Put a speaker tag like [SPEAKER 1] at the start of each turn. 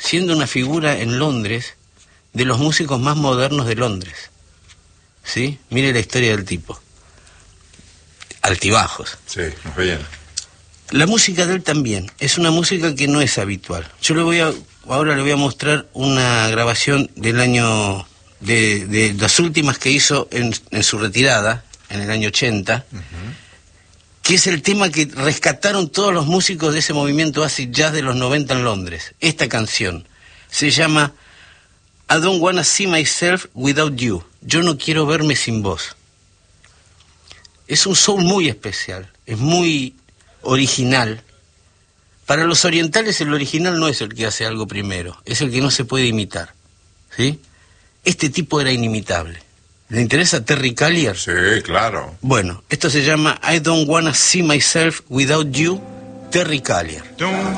[SPEAKER 1] siendo una figura en Londres de los músicos más modernos de Londres. ¿Sí? Mire la historia del tipo. Altibajos.
[SPEAKER 2] Sí, muy bien.
[SPEAKER 1] La música de él también es una música que no es habitual. Yo ahora le voy a mostrar una grabación del año, de las últimas que hizo en su retirada, en el año 80, que es el tema que rescataron todos los músicos de ese movimiento acid jazz de los 90 en Londres. Esta canción se llama I Don't Wanna See Myself Without You. Yo no quiero verme sin vos. Es un soul muy especial, es muy original. Para los orientales el original no es el que hace algo primero, es el que no se puede imitar, ¿sí? Este tipo era inimitable. ¿Le interesa Terry Callier?
[SPEAKER 2] Sí, claro.
[SPEAKER 1] Bueno, esto se llama I Don't Wanna See Myself Without You, Terry Callier.
[SPEAKER 2] Don't